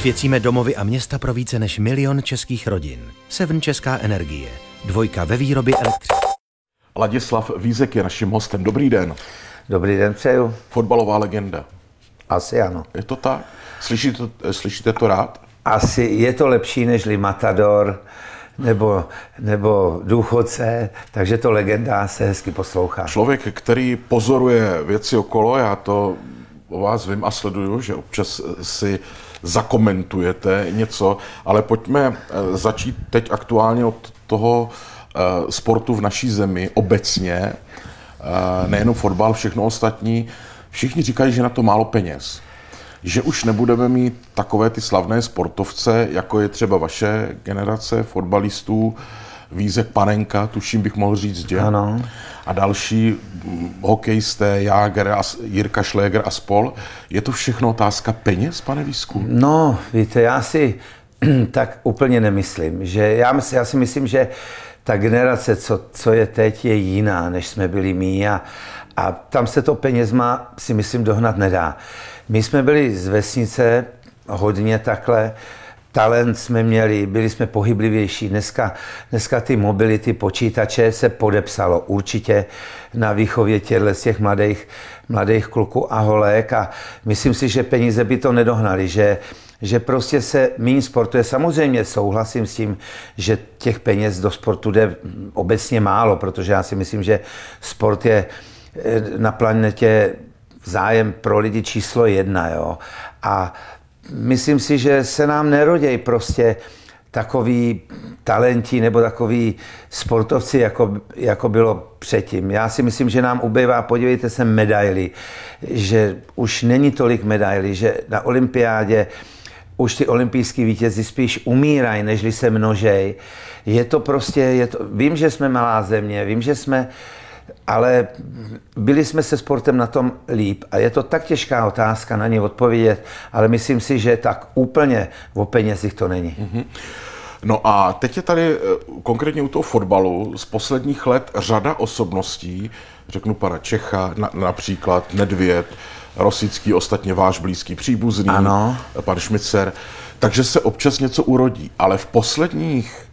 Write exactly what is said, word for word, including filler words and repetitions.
Osvěcíme domovy a města pro více než milion českých rodin. Seven Česká energie. Dvojka ve výrobě elektřiny. Ladislav Vízek je naším hostem. Dobrý den. Dobrý den, přeju. Fotbalová legenda. Asi ano. Je to tak? Slyšíte, slyšíte to rád? Asi je to lepší nežli Matador nebo, nebo Důchodce, takže to legenda se hezky poslouchá. Člověk, který pozoruje věci okolo, já to o vás vím a sleduju, že občas si zakomentujete něco, ale pojďme začít teď aktuálně od toho sportu v naší zemi obecně, nejenom fotbal, všechno ostatní. Všichni říkají, že na to málo peněz. Že už nebudeme mít takové ty slavné sportovce, jako je třeba vaše generace fotbalistů, Vízek, Panenka, tuším bych mohl říct, že? Ano. A další hokejisté, Jágr, a Jirka Šléger a spol. Je to všechno otázka peněz, pane Vízku? No, víte, já si tak úplně nemyslím. Že já, mysl, já si myslím, že ta generace, co, co je teď, je jiná, než jsme byli my a, a tam se to penězma, si myslím, dohnat nedá. My jsme byli z vesnice hodně takhle, talent jsme měli, byli jsme pohyblivější. Dneska, dneska ty mobility, počítače se podepsalo určitě na výchově těchto z těch mladých, mladých kluků a holek a myslím si, že peníze by to nedohnali, že že prostě se méně sportuje. Samozřejmě souhlasím s tím, že těch peněz do sportu jde obecně málo, protože já si myslím, že sport je na planetě zájem pro lidi číslo jedna. Jo? A myslím si, že se nám nerodějí prostě takový talenti nebo takový sportovci, jako, jako bylo předtím. Já si myslím, že nám ubývá, podívejte se, medaily, že už není tolik medailí, že na olympiádě už ty olympijský vítězi spíš umírají, nežli se množej. Je to prostě, je to, vím, že jsme malá země, vím, že jsme, ale byli jsme se sportem na tom líp a je to tak těžká otázka na ně odpovědět, ale myslím si, že tak úplně o penězích to není. Mm-hmm. No a teď je tady konkrétně u toho fotbalu z posledních let řada osobností, řeknu pana Čecha, na, například Nedvěd, Rosický, ostatně váš blízký příbuzný, ano. Pan Šmicer, takže se občas něco urodí, ale v posledních